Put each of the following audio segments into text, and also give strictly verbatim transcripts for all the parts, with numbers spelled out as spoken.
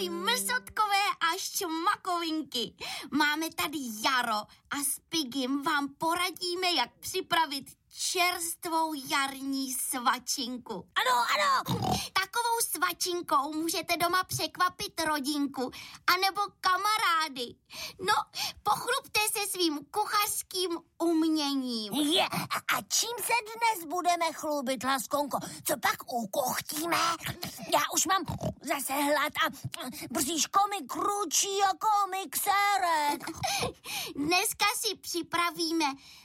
moji mrsotkové a šmakovinky. Máme tady Jaro a s Pigim vám poradíme, jak připravit čerstvou jarní svačinku. Ano, ano. Takovou svačinkou můžete doma překvapit rodinku anebo kamarády. No, pochlubte se svým kuchařským uměním. Je, a čím se dnes budeme chlubit, Laskonko? Co pak ukochtíme? Já už mám zase hlad a bříško mi kručí jako mixérek. Dneska si připravíme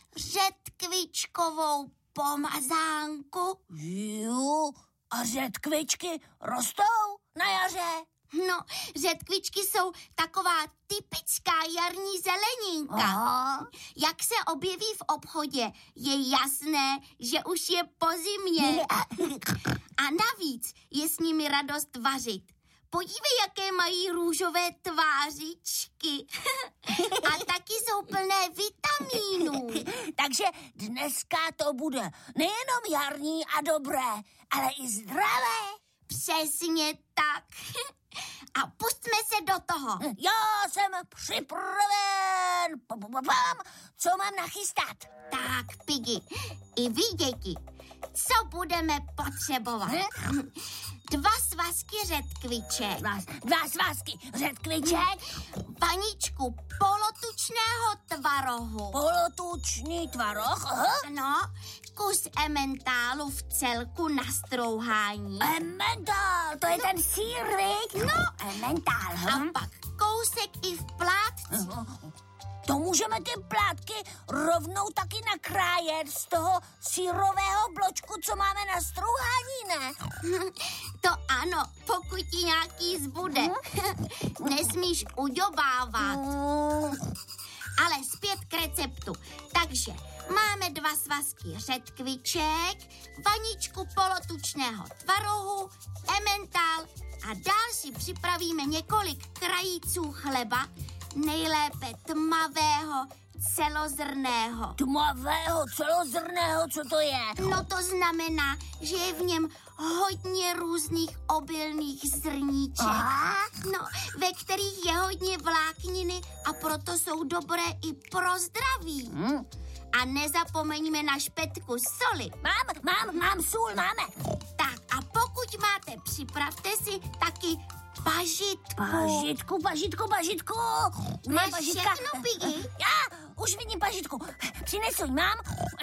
řetkvičkovou pomazánku. Jo, a řetkvičky rostou na jaře? No, řetkvičky jsou taková typická jarní zeleninka. Aha. Jak se objeví v obchodě, je jasné, že už je po zimě. A navíc je s nimi radost vařit. Podívej, jaké mají růžové tvářičky. A taky jsou plné vitamínů. Takže dneska to bude nejenom jarní a dobré, ale i zdravé. Přesně tak. A pustme se do toho. Já jsem připraven. Co mám nachystat? Tak, Piggy, i vy, děti, co budeme potřebovat? Dva svazky řetkviček. Dva, dva svazky řetkviček. Vaničku polotučného tvarohu. Polotučný tvaroh. Aha. No, kus ementálu v celku na strouhání. Emmentál, to je ten sýr, viď? No. Emmentál. A Hm? pak kousek i v plátci. To můžeme ty plátky rovnou taky nakrájet z toho sýrového bločku, co máme na strouhání, ne? To ano, pokud ti nějaký zbude. Nesmíš uďobávat. Ale zpět k receptu. Takže máme dva svazky řetkviček, vaničku polotučného tvarohu, ementál a dál si připravíme několik krajíců chleba, nejlépe tmavého, celozrnného. Tmavého, celozrného, co to je? No to znamená, že je v něm hodně různých obilných zrníček. Aha. No, ve kterých je hodně vlákniny a proto jsou dobré i pro zdraví. Hmm. A nezapomeňme na špetku soli. Mám, mám, mám sůl, máme. Tak a pokud máte, připravte si taky pažitku. Pažitku, pažitku, pažitku. Máš všechno, Piggy? Já už vidím pažitku. Přinesu, mám.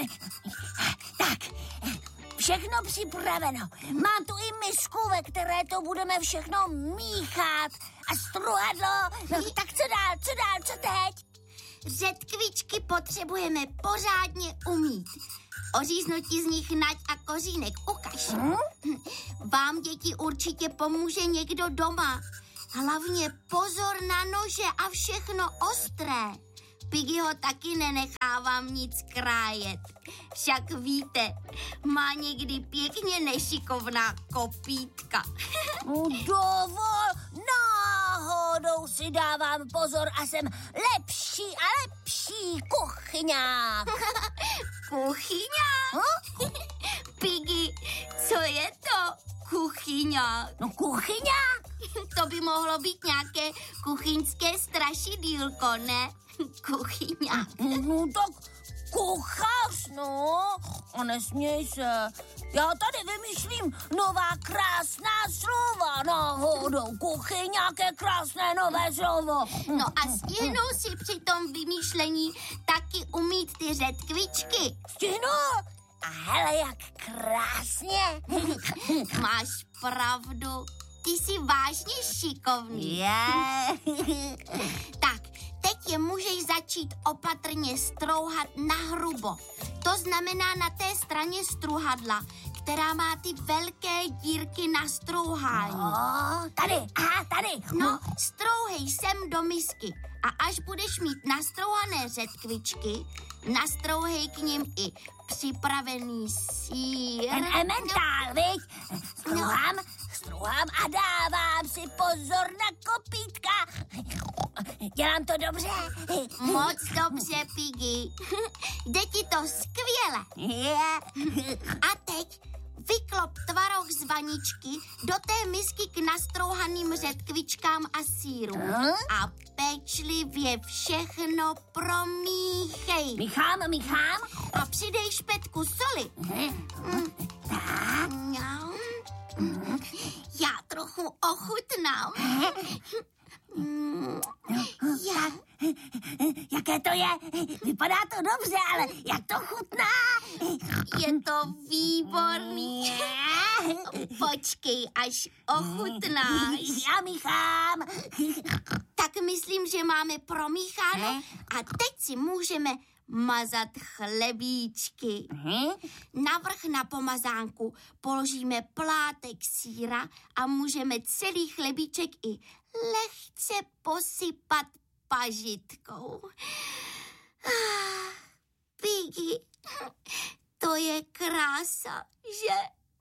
Tak, všechno připraveno. Mám tu i misku, ve které to budeme všechno míchat. A struhadlo. No, tak co dál, co dál, co teď? Řetkvičky potřebujeme pořádně umýt. Oříznutí z nich nať a kořínek ukaž. Hmm? Vám, děti, určitě pomůže někdo doma. Hlavně pozor na nože a všechno ostré. Piggy ho taky nenechávám nic krájet. Však víte, má někdy pěkně nešikovná kopítka. Dovol, náhodou si dávám pozor a jsem lepší a lepší kuchyňák. Kuchyňák? Hm? Piggy, co je to kuchyňák? No kuchyňák? To by mohlo být nějaké kuchyňské strašidýlko, ne? Kuchyňák. No tak kuchař, no. A nesměj se. Já tady vymýšlím nová krásná slova. Náhodou kuchyňák je krásné nové slovo. No a stihnou si při tom vymýšlení taky umít ty řetkvičky. Stihnu? A hele, jak krásně. Máš pravdu. Ty jsi vážně šikovný. Je. Tak, teď je můžeš začít opatrně strouhat nahrubo. To znamená na té straně struhadla, která má ty velké dírky na strouhání. No, tady, aha, tady. No, strouhej sem do misky a až budeš mít nastrouhané řetkvičky, nastrouhej k nim i připravený sýr. Ten ementál, viď? Struhám, struhám a dávám si pozor na kopítka. Dělám to dobře? Moc dobře, Piggy. Jde ti to skvěle. Je. A teď vyklop tvaroh z vaničky do té misky k nastrouhaným řetkvičkám a sýru. A pečlivě všechno promíchej. Míchám, míchám. A přidej špetku soli. Mm. Já trochu ochutnám. Mm. Já... Jaké to je? Vypadá to dobře, ale jak to chutná? Je to výborný. Počkej, až ochutnáš. Já míchám. Tak myslím, že máme promícháno a teď si můžeme mazat chlebíčky. Navrch na pomazánku položíme plátek sýra a můžeme celý chlebíček i lehce posypat pažitkou. Ah, Piggy, to je krása, že?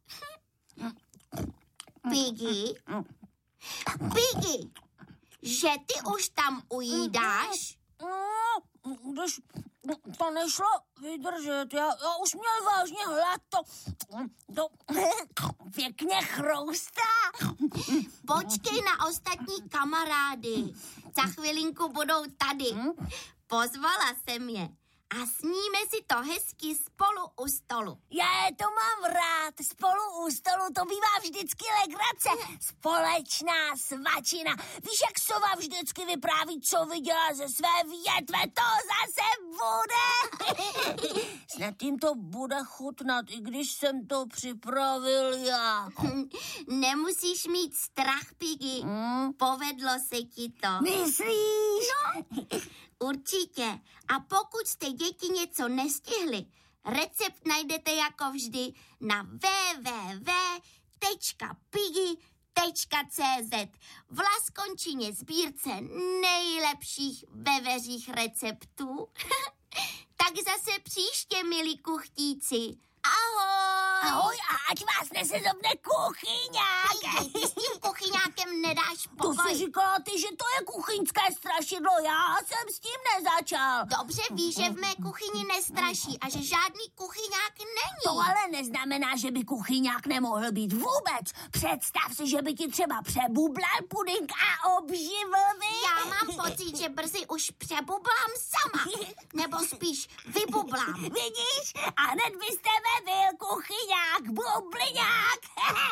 Piggy, Piggy, že ty už tam ujídáš? Když to nešlo vydržet, já, já už měl vážně hlad, to, to pěkně chroustá. Počkej na ostatní kamarády, za chvilinku budou tady. Pozvala jsem je a sníme si to hezky spolu u stolu. Já to mám rád, spolu u stolu, to bývá vždycky legrace. Společná svačina. Víš, jak sova vždycky vypráví, co viděla ze své větve, to zase bude. Snad jim to bude chutnat, i když jsem to připravil já. Nemusíš mít strach, Piggy. Hmm? Povedlo se ti to. Myslíš? No, určitě. A pokud jste děti něco nestihli, recept najdete jako vždy na w w w tečka piggy tečka c z v Laskončině sbírce nejlepších veveřích receptů. Tak zase příště, milí kuchtíci. Ahoj! Ahoj a ať vás nesezobne kuchyňák! Ty s tím kuchyňákem nedáš To pokoj. jsi říkala ty, že to je kuchyňské strašidlo, já jsem s tím nezačal. Dobře víš, že v mé kuchyni nestraší a že žádný kuchyňák není. To ale neznamená, že by kuchyňák nemohl být vůbec. Představ si, že by ti třeba přebublal pudink a obživl by. Já mám pocit, že brzy už přebublám sama. Nebo spíš vybublám. Vidíš? A hned by z tebe byl kuchyňák, bubliňák.